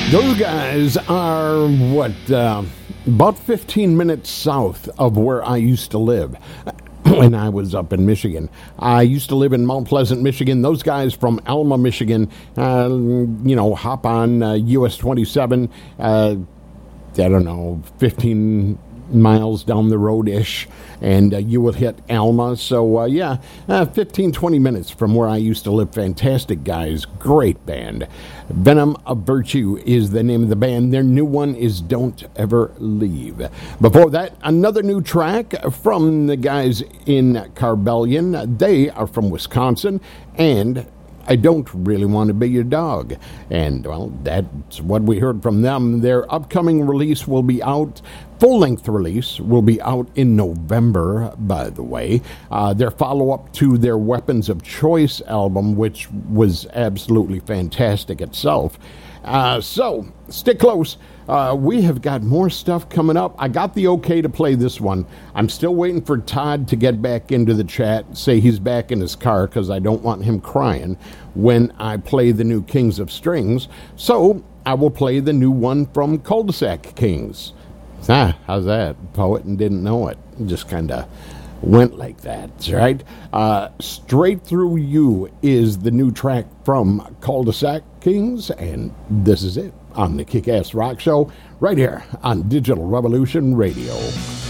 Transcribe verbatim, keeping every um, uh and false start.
Those guys are, what, uh, about fifteen minutes south of where I used to live when I was up in Michigan. I used to live in Mount Pleasant, Michigan. Those guys from Alma, Michigan, uh, you know, hop on uh, U S twenty-seven, uh, I don't know, fifteen miles down the road-ish, and uh, you will hit Alma. So, uh, yeah, uh, fifteen, twenty minutes from where I used to live. Fantastic guys. Great band. Venom of Virtue is the name of the band. Their new one is Don't Ever Leave. Before that, another new track from the guys in Carbellion. They are from Wisconsin, and I Don't Really Want to Be Your Dog. And, well, that's what we heard from them. Their upcoming release will be out. Full-length release will be out in November, by the way. Uh, their follow-up to their Weapons of Choice album, which was absolutely fantastic itself. Uh, so, stick close. Uh, we have got more stuff coming up. I got the okay to play this one. I'm still waiting for Todd to get back into the chat, say he's back in his car, because I don't want him crying when I play the new Kings of Strings. So, I will play the new one from Cul-de-sac Kings. Ah, how's that? Poet and didn't know it. Just kind of went like that, right? Uh, Straight Through You is the new track from Cul-de-sac Kings, and this is it on the Kick-Ass Rock Show right here on Digital Revolution Radio.